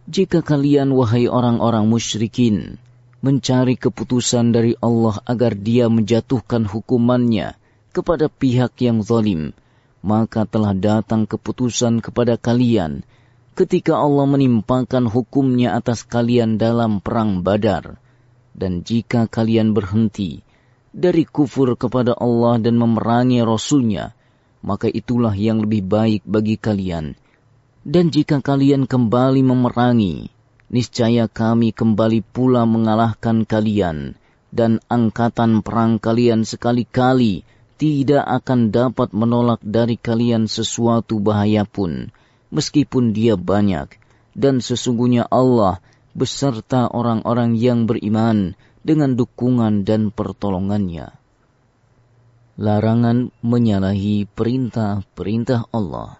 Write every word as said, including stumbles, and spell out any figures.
Jika kalian, wahai orang-orang musyrikin, mencari keputusan dari Allah agar Dia menjatuhkan hukumannya kepada pihak yang zalim, maka telah datang keputusan kepada kalian ketika Allah menimpakan hukumnya atas kalian dalam perang Badar. Dan jika kalian berhenti dari kufur kepada Allah dan memerangi Rasul-Nya, maka itulah yang lebih baik bagi kalian. Dan jika kalian kembali memerangi, niscaya kami kembali pula mengalahkan kalian, dan angkatan perang kalian sekali-kali tidak akan dapat menolak dari kalian sesuatu bahaya pun, meskipun dia banyak. Dan sesungguhnya Allah beserta orang-orang yang beriman dengan dukungan dan pertolongannya. Larangan menyalahi perintah-perintah Allah.